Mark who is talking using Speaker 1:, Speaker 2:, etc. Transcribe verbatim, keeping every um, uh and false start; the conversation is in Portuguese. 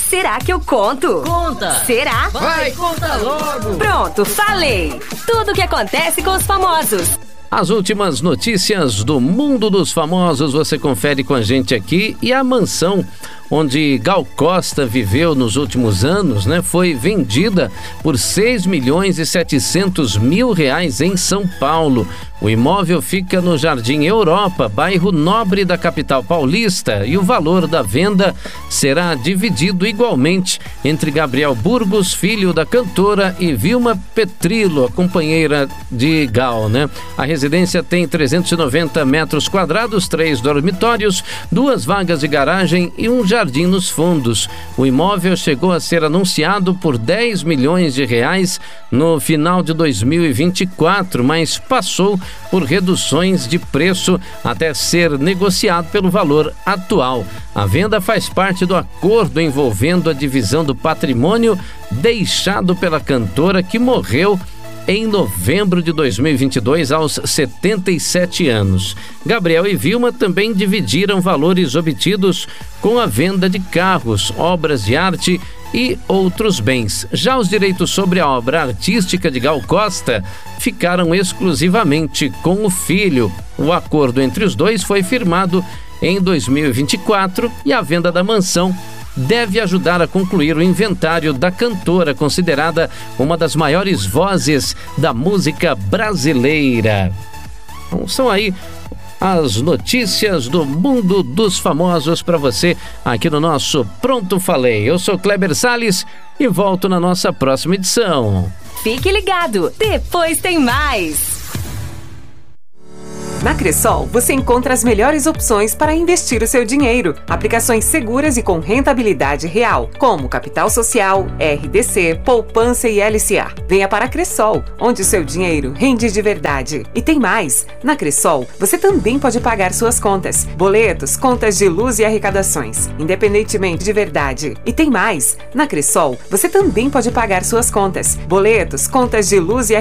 Speaker 1: Será que eu conto?
Speaker 2: Conta!
Speaker 1: Será?
Speaker 2: Vai, conta logo!
Speaker 1: Pronto, falei! Tudo o que acontece com os famosos.
Speaker 3: As últimas notícias do mundo dos famosos você confere com a gente aqui. E a mansão onde Gal Costa viveu nos últimos anos, né, foi vendida por seis milhões e setecentos mil reais em São Paulo. O imóvel fica no Jardim Europa, bairro nobre da capital paulista, e o valor da venda será dividido igualmente entre Gabriel Burgos, filho da cantora, e Vilma Petrillo, a companheira de Gal, né? A residência tem trezentos e noventa metros quadrados, três dormitórios, duas vagas de garagem e um jardim nos fundos. O imóvel chegou a ser anunciado por dez milhões de reais no final de dois mil e vinte e quatro, mas passou por reduções de preço até ser negociado pelo valor atual. A venda faz parte do acordo envolvendo a divisão do patrimônio deixado pela cantora, que morreu em novembro de dois mil e vinte e dois, aos setenta e sete anos. Gabriel e Vilma também dividiram valores obtidos com a venda de carros, obras de arte e outros bens. Já os direitos sobre a obra artística de Gal Costa ficaram exclusivamente com o filho. O acordo entre os dois foi firmado em dois mil e vinte e quatro e a venda da mansão deve ajudar a concluir o inventário da cantora, considerada uma das maiores vozes da música brasileira. Então, são aí as notícias do mundo dos famosos para você aqui no nosso Pronto Falei. Eu sou Kleber Salles e volto na nossa próxima edição.
Speaker 1: Fique ligado, depois tem mais!
Speaker 4: Na Cressol, você encontra as melhores opções para investir o seu dinheiro. Aplicações seguras e com rentabilidade real, como Capital Social, R D C, Poupança e L C A. Venha para a Cressol, onde o seu dinheiro rende de verdade. E tem mais! Na Cressol, você também pode pagar suas contas, boletos, contas de luz e arrecadações, independentemente de verdade. E tem mais! Na Cressol, você também pode pagar suas contas, boletos, contas de luz e